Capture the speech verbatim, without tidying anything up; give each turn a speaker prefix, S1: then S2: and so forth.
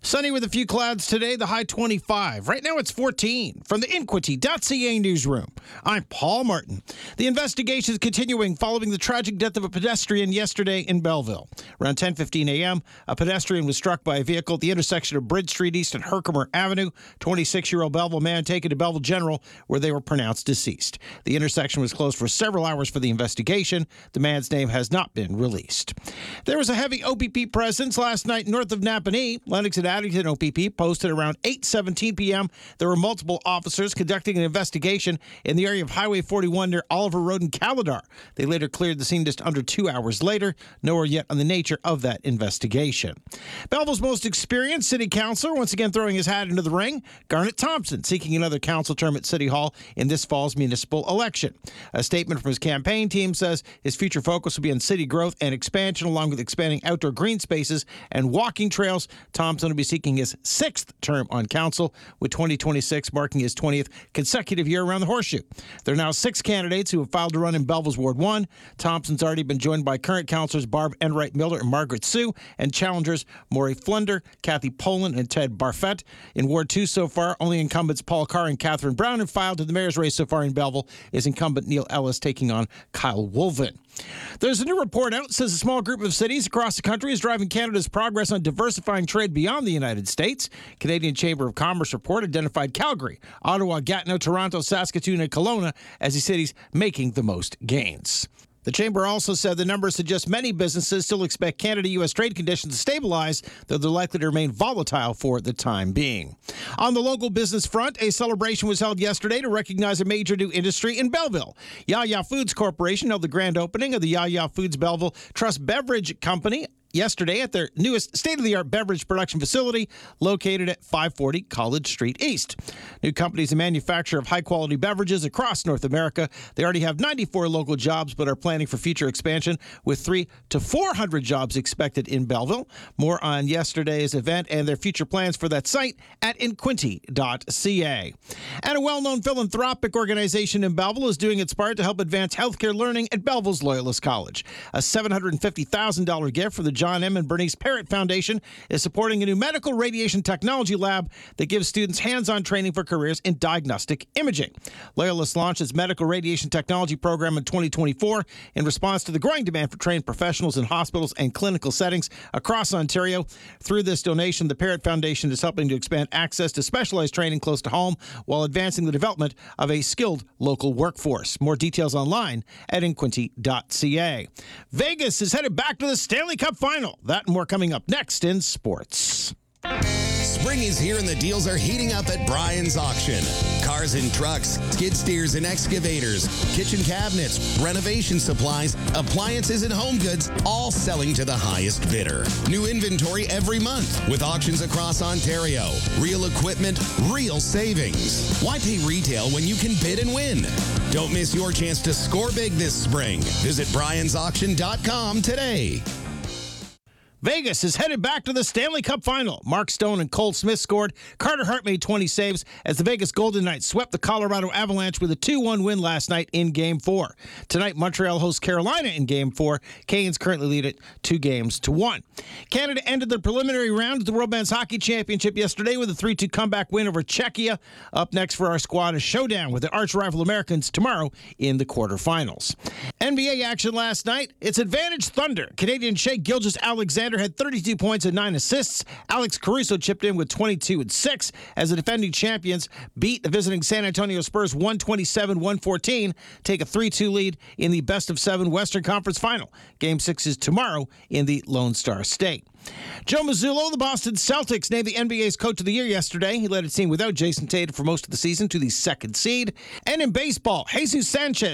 S1: Sunny with a few clouds today, the high twenty-five. Right now it's fourteen. From the Inquity dot C A newsroom, I'm Paul Martin. The investigation is continuing following the tragic death of a pedestrian yesterday in Belleville. Around ten fifteen a.m., a pedestrian was struck by a vehicle at the intersection of Bridge Street East and Herkimer Avenue. twenty-six-year-old Belleville man taken to Belleville General, where they were pronounced deceased. The intersection was closed for several hours for the investigation. The man's name has not been released. There was a heavy O P P presence last night north of Napanee. Lennox and Addington O P P posted around eight seventeen p.m. There were multiple officers conducting an investigation in the area of Highway forty-one near Oliver Road in Calidar. They later cleared the scene just under two hours later. No word yet on the nature of that investigation. Belleville's most experienced city councilor once again throwing his hat into the ring. Garnet Thompson seeking another council term at City Hall in this fall's municipal election. A statement from his campaign team says his future focus will be on city growth and expansion, along with expanding outdoor green spaces and walking trails. Thompson will be seeking his sixth term on council, with twenty twenty-six marking his twentieth consecutive year around the horseshoe. There are now six candidates who have filed to run in Belleville's Ward one. Thompson's already been joined by current councillors Barb Enright Miller and Margaret Sue, and challengers Maury Flunder, Kathy Poland, and Ted Barfett. In Ward two so far, only incumbents Paul Carr and Catherine Brown have filed. To the mayor's race so far in Belleville is incumbent Neil Ellis taking on Kyle Wolvin. There's a new report out that says a small group of cities across the country is driving Canada's progress on diversifying trade beyond the United States. Canadian Chamber of Commerce report identified Calgary, Ottawa, Gatineau, Toronto, Saskatoon, and Kelowna as the cities making the most gains. The Chamber also said the numbers suggest many businesses still expect Canada-U S trade conditions to stabilize, though they're likely to remain volatile for the time being. On the local business front, a celebration was held yesterday to recognize a major new industry in Belleville. Ya-Ya Foods Corporation held the grand opening of the Ya-Ya Foods Belleville Trust Beverage Company yesterday at their newest state-of-the-art beverage production facility located at five forty College Street East. New company is a manufacturer of high-quality beverages across North America. They already have ninety-four local jobs but are planning for future expansion with three to four hundred jobs expected in Belleville. More on yesterday's event and their future plans for that site at Inquity dot C A. And a well-known philanthropic organization in Belleville is doing its part to help advance healthcare learning at Belleville's Loyalist College. A seven hundred fifty thousand dollars gift for the John M. and Bernice Parrott Foundation is supporting a new medical radiation technology lab that gives students hands-on training for careers in diagnostic imaging. Loyalist launched its medical radiation technology program in twenty twenty-four in response to the growing demand for trained professionals in hospitals and clinical settings across Ontario. Through this donation, the Parrott Foundation is helping to expand access to specialized training close to home while advancing the development of a skilled local workforce. More details online at Inquity dot C A. Vegas is headed back to the Stanley Cup Final. That and more coming up next in sports.
S2: Spring is here and the deals are heating up at Brian's Auction. Cars and trucks, skid steers and excavators, kitchen cabinets, renovation supplies, appliances and home goods, all selling to the highest bidder. New inventory every month with auctions across Ontario. Real equipment, real savings. Why pay retail when you can bid and win? Don't miss your chance to score big this spring. Visit Brians Auction dot com today.
S1: Vegas is headed back to the Stanley Cup Final. Mark Stone and Cole Smith scored. Carter Hart made twenty saves as the Vegas Golden Knights swept the Colorado Avalanche with a two one win last night in Game four. Tonight, Montreal hosts Carolina in Game four. Canes currently lead it two games to one. Canada ended the preliminary round of the World Men's Hockey Championship yesterday with a three two comeback win over Czechia. Up next for our squad, a showdown with the arch-rival Americans tomorrow in the quarterfinals. N B A action last night. It's Advantage Thunder. Canadian Shai Gilgeous-Alexander had thirty-two points and nine assists. Alex Caruso chipped in with twenty-two and six as the defending champions beat the visiting San Antonio Spurs one twenty-seven one fourteen, take a three two lead in the best of seven Western Conference Final. Game six is tomorrow in the Lone Star State. Joe Mazzulla, the Boston Celtics, named the N B A's Coach of the Year yesterday. He led a team without Jason Tatum for most of the season to the second seed. And in baseball, Jesus Sanchez